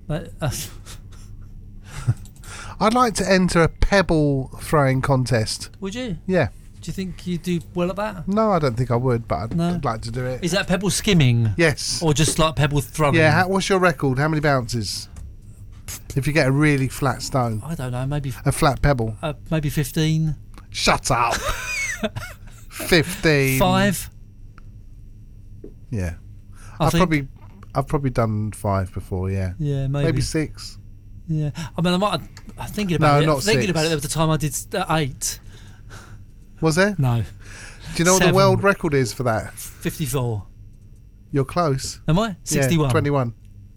I'd like to enter a pebble throwing contest. Would you? Yeah. Do you think you do well at that? No, I don't think I would, but I'd like to do it. Is that pebble skimming? Yes. Or just like pebble throwing? Yeah. What's your record? How many bounces? If you get a really flat stone. I don't know. Maybe a flat pebble. Maybe 15. Shut up. 15. 5. Yeah. I've probably done 5 before. Yeah. Yeah. Maybe 6. Yeah. I mean, I'm thinking about it. Not thinking 6. about it at the time I did 8. Was there? No. Do you know 7. what the world record is for that? 54. You're close. Am I? 61. Yeah, 21.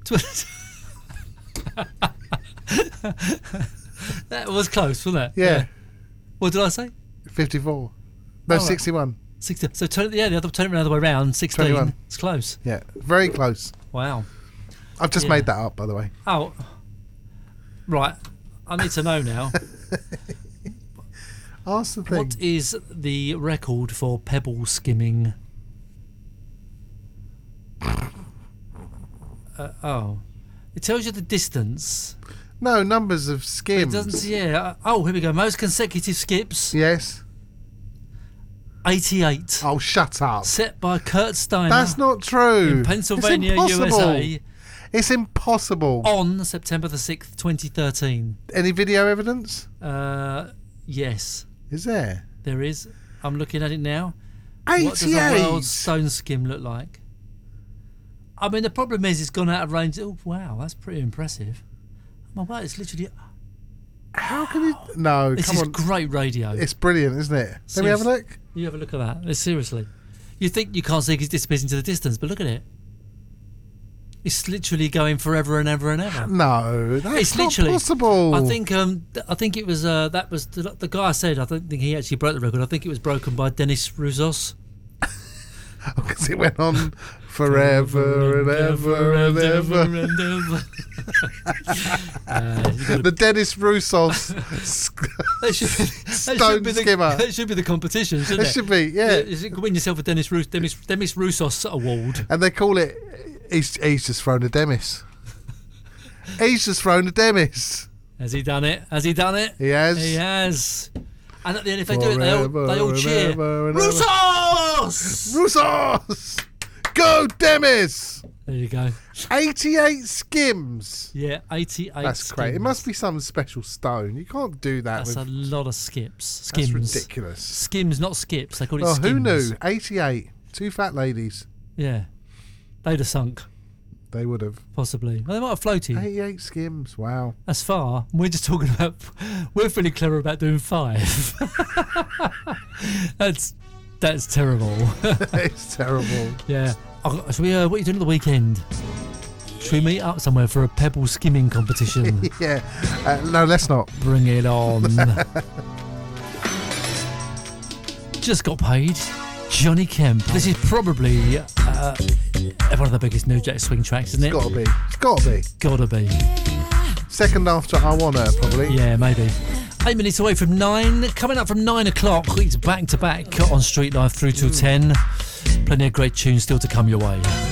That was close, wasn't it? Yeah. What did I say? 54. No, 61. 60. So turn it around the way round. 16. 21. It's close. Yeah, very close. Wow. I've just made that up, by the way. Oh, right. I need to know now. Ask the thing. What is the record for pebble skimming? It tells you the distance. No, numbers of skims. It doesn't. Yeah. Oh, here we go. Most consecutive skips. Yes. 88. Oh, shut up. Set by Kurt Steiner. That's not true. In Pennsylvania, it's USA. It's impossible. On September the 6th, 2013. Any video evidence? Yes. Is there? There is. I'm looking at it now. 88. What does a world stone skim look like? I mean, the problem is it's gone out of range. Oh, wow, that's pretty impressive. My word, it's literally... How can it... No, this come is on. great radio. It's brilliant, isn't it? Let me have a look. You have a look at that. Seriously. You think you can't see his disappears into the distance, but look at it. It's literally going forever and ever and ever. No, that's not possible. I think it was that was the guy said. I don't think he actually broke the record. I think it was broken by Denis Roussos. Because it went on forever and ever and ever and ever. The Denis Roussos stone skimmer. That should be the competition, shouldn't it? It should be, yeah. You should win yourself a Denis Roussos award. And they call it. He's just thrown a Demis. He's just thrown a Demis. Has he done it? Has he done it? He has. He has. And at the end, if they do it, they all cheer. Roussos! Roussos! Go Demis! There you go. 88 skims. Yeah, 88 That's skims. great. It must be some special stone. You can't do that. That's a lot of skims. That's ridiculous. Skims, not skips. They call it oh, skims. Who knew? 88. 2 fat ladies. Yeah. They'd have sunk. They would have. Possibly. Well, they might have floated. 88 skims. Wow. That's far. We're just talking about... We're feeling clever about doing 5. That's terrible. It's terrible. Yeah. What are you doing at the weekend? Should we meet up somewhere for a pebble skimming competition? Yeah. No, let's not. Bring it on. Just got paid. Johnny Kemp. This is probably one of the biggest New Jack Swing tracks, isn't it? It's gotta be. It's gotta be. Gotta be. Second after I Wanna, probably. Yeah, maybe. 8 minutes away from 9. Coming up from 9 o'clock. It's back to back on Street Life through till 10. Plenty of great tunes still to come your way.